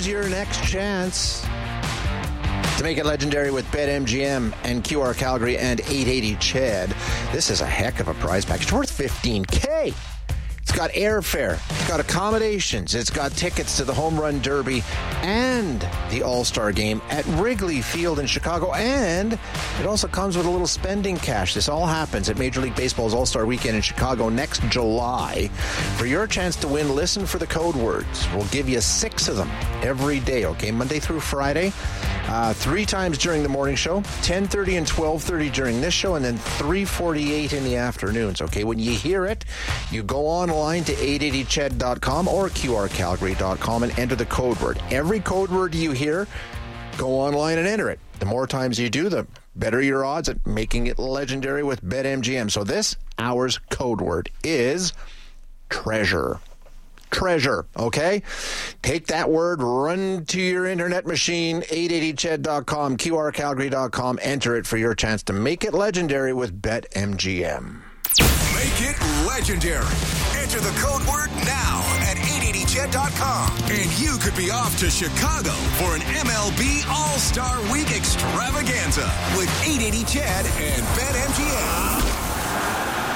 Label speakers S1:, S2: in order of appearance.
S1: your next chance to make it legendary with BetMGM and QR Calgary and 880 CHED. This is a heck of a prize package worth $15K. It's got airfare, it's got accommodations, it's got tickets to the Home Run Derby and the All-Star Game at Wrigley Field in Chicago, and it also comes with a little spending cash. This all happens at Major League Baseball's All-Star Weekend in Chicago next July. For your chance to win, listen for the code words. We'll give you 6 of them every day, okay? Monday through Friday. 3 times during the morning show, 10:30 and 12:30 during this show, and then 3:48 in the afternoons, okay? When you hear it, you go online to 880ched.com or qrcalgary.com and enter the code word. Every code word you hear, go online and enter it. The more times you do, the better your odds at making it legendary with BetMGM. So this hour's code word is treasure. Treasure, okay? Take that word, run to your internet machine, 880ched.com, qrcalgary.com, enter it for your chance to make it legendary with BetMGM.
S2: Make it legendary. Enter the code word now at 880ched.com. And you could be off to Chicago for an MLB All-Star Week extravaganza with 880 CHED and BetMGM.